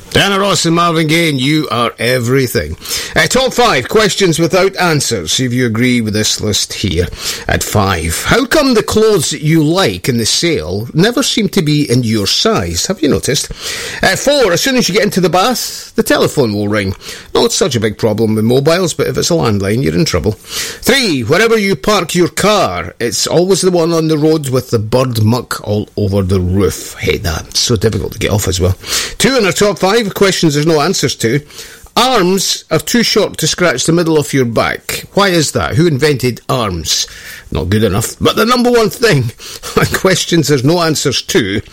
Diana Ross and Marvin Gaye, you are everything. Top 5 questions without answers. See if you agree with this list here at 5. How come the clothes that you like in the sale never seem to be in your size? Have you noticed? 4. As soon as you get into the bath, the telephone will ring. Not such a big problem with mobiles, but if it's a landline, you're in trouble. 3. Wherever you park your car, it's always the one on the road with the bird muck all over the roof. Hate that. It's so difficult to get off as well. 2 in our top 5. Questions there's no answers to. Arms are too short to scratch the middle of your back. Why is that? Who invented arms? Not good enough. But the number one thing, questions there's no answers to,